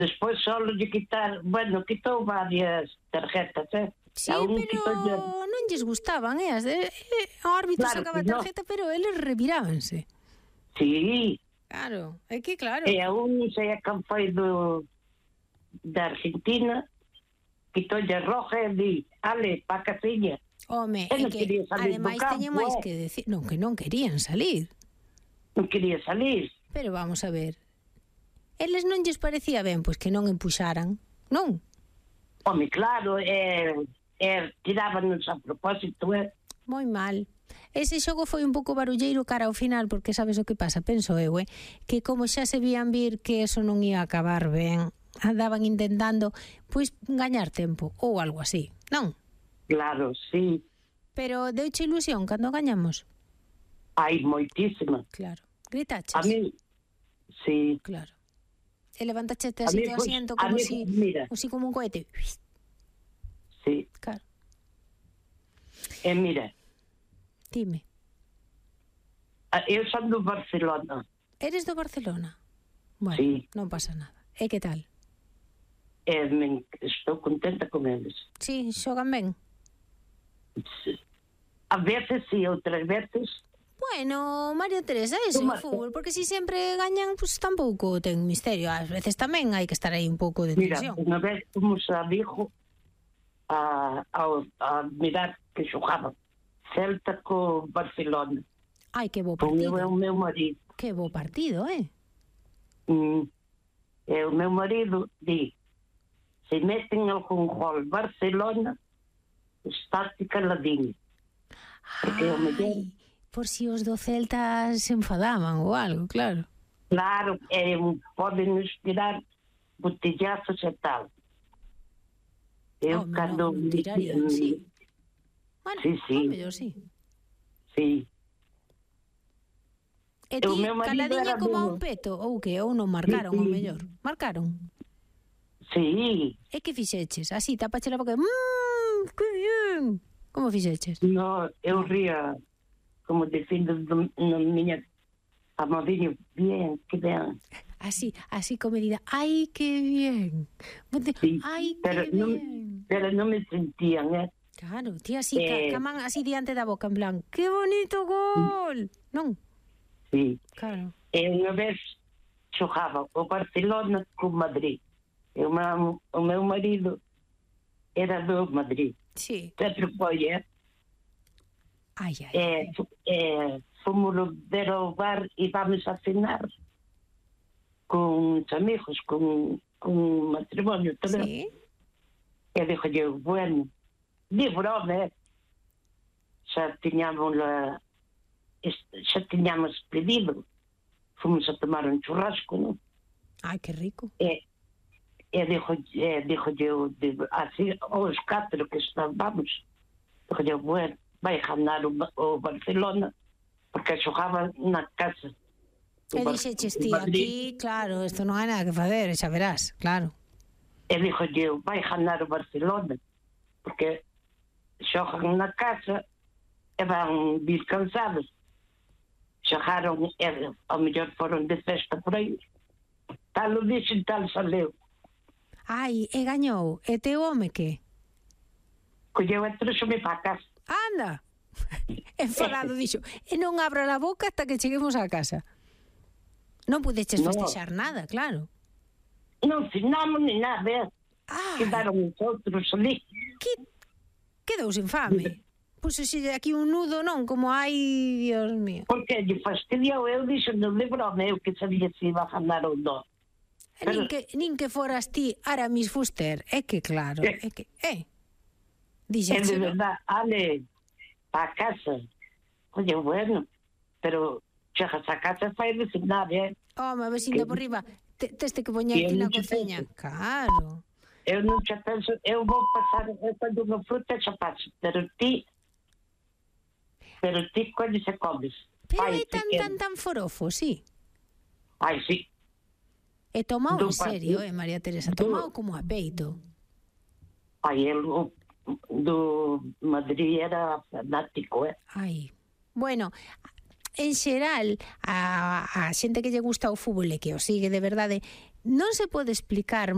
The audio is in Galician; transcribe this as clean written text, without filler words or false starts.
Despois só lle quitar, bueno, quitou varias tarjetas, Sí, pero non lles gustaban, o árbitro Claro, sacaba a no. tarjeta, pero eles revirábanse. Sí, Claro, é que claro. e a un sei a quen foi da Argentina, quitoulle a roja e di, ale, pa casiña. Home, Eu é non que quería salir do ademais campo, teñen máis que decir, non, que non querían salir. Non quería salir. Pero vamos a ver. Eles non lles parecía ben, pois que non empuxaran, non? Home, claro, tirábanos a propósito, Moi mal. Ese xogo foi un pouco barulleiro cara ao final, porque sabes o que pasa, penso eu, que como xa se vían vir que eso non ia acabar ben, andaban intentando, pois, gañar tempo, ou algo así, non? Claro, sí. Pero deuche ilusión cando gañamos? Hai moitísima. Claro. Gritaches? A mí, sí. Claro. E levantaste así do asiento como si, así como un cohete. Sí. Claro. E mira, dime. Eu son do Barcelona. Eres do Barcelona? Bueno, sí. Non pasa nada. E que tal? Estou contenta con eles. Sí, xogan ben? Sí. A veces sí, outras veces... Bueno, María Teresa, ese é o fútbol, porque si sempre gañan, pues tampouco ten misterio. Ás veces tamén hai que estar aí un pouco de tensión. Mira, unha vez fomos a Vigo a mirar que xogaban Celta co Barcelona. Ai, que bo partido. Con o meu marido. Que bo partido, E o meu marido di, se meten algún gol Barcelona, estate caladinho. Porque o mellor... por si os do Celta se enfadaban ou algo, claro. Claro, poden nos tirar botellazos e tal. Eu cando... non tirarían, sí. Bueno, sí. mellor sí. Sí. E ti, caladiña como a un peto, ou que? Ou non marcaron, o mellor? Marcaron? Sí. E que fixeches? Así, tapache la boca, que bien. Como fixeches? No, eu ría... como dicindo na miña amadiño, bien, que ben. Así con medida, ai, que bien. Sí, ai, que bien. Pero non me sentían, Claro, ti así, caman así diante da boca, en plan, que bonito gol, non? Sí. Claro. E unha vez xogaba o Barcelona con Madrid. E o meu marido era do Madrid. Sí. Sempre foi, Ai. Fomos ver ao bar e vamos a cenar con os amigos, con matrimonio tamén. Sí. E dixo eu, bueno, de broma, xa tiñamos pedido, fomos a tomar un churrasco, non? Ai, que rico. E dixo eu, así, os 4 que estábamos, dixo eu, bueno, vai ganar o Barcelona, porque xogaba na casa. E dixeches ti, aquí, claro, isto non hai nada que fazer, xa verás, claro. E dixo eu, vai ganar o Barcelona, porque xogan na casa e van vir cansados. Xogaron, ao mellor foron de festa por aí. Tal o dixen, tal saleu. Ai, e gañou. E teu home que? Colleu e trouxome para casa. Anda! Enfadado, dixo, e non abra a boca hasta que cheguemos á casa. Non pudeches festexar nada, claro. Non cenamos ni nada, quedaron os outros ali. Quedou sin fame. Puxose aquí un nudo, non? Como hai, Dios mío. Porque lle fastidiou, eu dixo, non de broma, eu que sabía se iba a ganar ou non. Nin que foras ti Aramis Fuster, é que claro, é que, É de verdad, ale, para casa. Oye, bueno, pero chegas a casa fai de cenar, Home, vecina por riba, teste que poñerte na cociña. Claro. Eu non xa penso, eu vou pasar cando unha fruta xa paso, pero ti colle se comes. Pero é tan forofo, sí. Ai, sí. E tomao en serio, María Teresa, tomao como a peito. Ai, el do Madrid era fanático, Ai, bueno, en xeral a xente que lle gusta o fútbol e que o sigue de verdade non se pode explicar